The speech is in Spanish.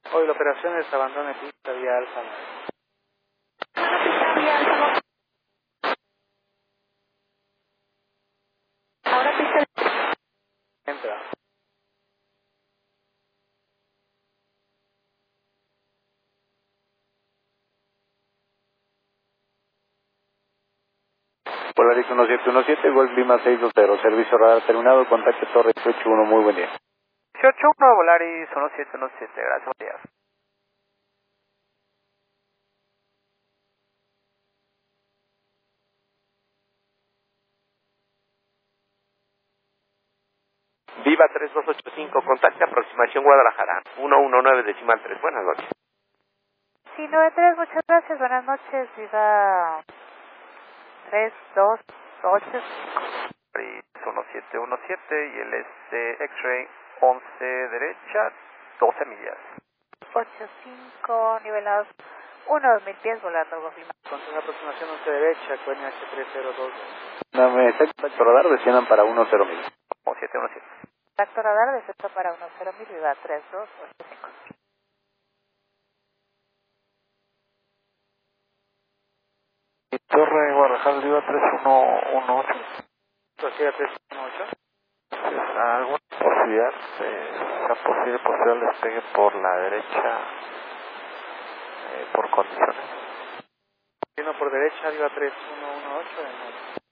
Hoy la operación es abandono de pista vía Alfa 9. Vía Alfa 9. Ahora pista. Entra. Polaris 1717, Golf Lima 620, servicio radar terminado, contacto Torre 81, muy buen día. 181 Volaris 1717, gracias, buen día. Viva 3285, contacte aproximación Guadalajara, 119.3, buenas noches. Sí, 93, muchas gracias, buenas noches, viva 328. 1717 y el X-Ray 11 derecha, 12 millas. 85 nivelados 1-2000 pies volando Golf Lima. Con una aproximación 11 derecha, QNH 302. Dame contacto radar, desciendan para 10.000. 717. Contacto radar de centro para 10.000, viva 3285. Torre Guadalajara, Viva 3118. Sociedad 318. ¿Alguna posibilidad sea posible posterior despegue por la derecha por condiciones? Uno por derecha, arriba 3118.